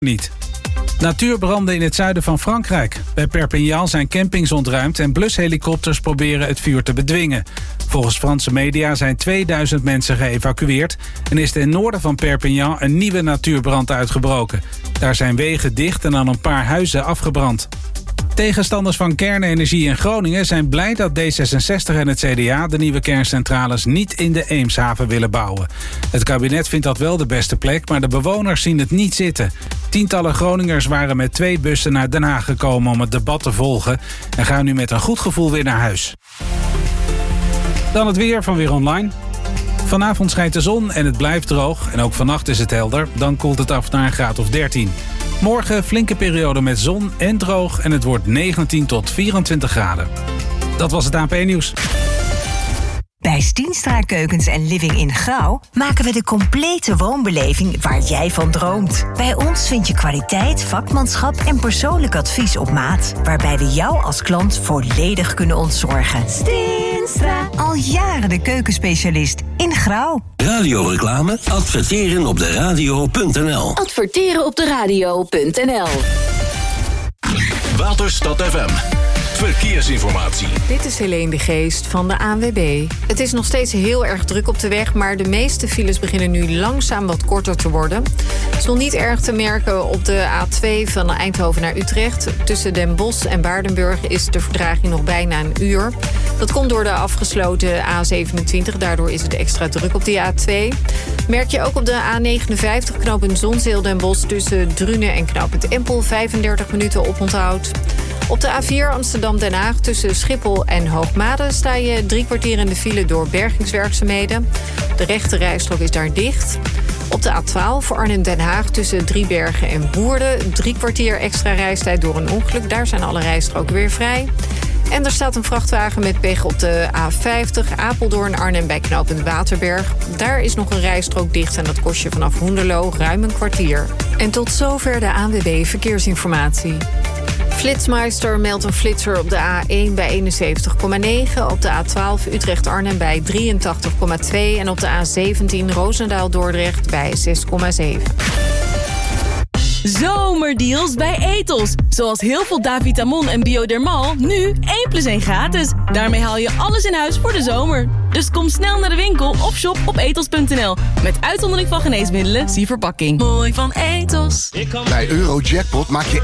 niet. Natuurbranden in het zuiden van Frankrijk. Bij Perpignan zijn campings ontruimd en blushelikopters proberen het vuur te bedwingen. Volgens Franse media zijn 2000 mensen geëvacueerd en is ten noorden van Perpignan een nieuwe natuurbrand uitgebroken. Daar zijn wegen dicht en al een paar huizen afgebrand. Tegenstanders van kernenergie in Groningen zijn blij dat D66 en het CDA de nieuwe kerncentrales niet in de Eemshaven willen bouwen. Het kabinet vindt dat wel de beste plek, maar de bewoners zien het niet zitten. Tientallen Groningers waren met 2 bussen naar Den Haag gekomen om het debat te volgen en gaan nu met een goed gevoel weer naar huis. Dan het weer van Weer Online. Vanavond schijnt de zon en het blijft droog en ook vannacht is het helder. Dan koelt het af naar een graad of 13. Morgen flinke periode met zon en droog en het wordt 19 tot 24 graden. Dat was het AP-nieuws. Bij Stienstra Keukens en Living in Grauw maken we de complete woonbeleving waar jij van droomt. Bij ons vind je kwaliteit, vakmanschap en persoonlijk advies op maat, waarbij we jou als klant volledig kunnen ontzorgen. Stienstra. Al jaren de keukenspecialist in Grauw. Radioreclame? Adverteren op de radio.nl. Adverteren op de radio.nl. Waterstad FM. Verkeersinformatie. Dit is Helene de Geest van de ANWB. Het is nog steeds heel erg druk op de weg, maar de meeste files beginnen nu langzaam wat korter te worden. Het is nog niet erg te merken op de A2 van Eindhoven naar Utrecht. Tussen Den Bosch en Waardenburg is de vertraging nog bijna een uur. Dat komt door de afgesloten A27, daardoor is het extra druk op die A2. Merk je ook op de A59 knooppunt Zonzeel Den Bosch tussen Drunen en knooppunt Empel 35 minuten oponthoud. Op de A4 Amsterdam-Den Haag tussen Schiphol en Hoogmade sta je 3 kwartier in de file door bergingswerkzaamheden. De rechte rijstrook is daar dicht. Op de A12 Arnhem-Den Haag tussen Driebergen en Woerden 3 kwartier extra reistijd door een ongeluk. Daar zijn alle rijstroken weer vrij. En er staat een vrachtwagen met pech op de A50 Apeldoorn-Arnhem bij knooppunt Waterberg. Daar is nog een rijstrook dicht en dat kost je vanaf Hoenderloo ruim een kwartier. En tot zover de ANWB Verkeersinformatie. Flitsmeister meldt een flitser op de A1 bij 71,9... op de A12 Utrecht-Arnhem bij 83,2... en op de A17 Roosendaal-Dordrecht bij 6,7. Zomerdeals bij Ethos. Zoals heel veel Davitamon en Biodermal, nu 1+1 gratis. Daarmee haal je alles in huis voor de zomer. Dus kom snel naar de winkel of shop op ethos.nl. Met uitzondering van geneesmiddelen, zie verpakking. Mooi van Ethos. Bij Eurojackpot maak je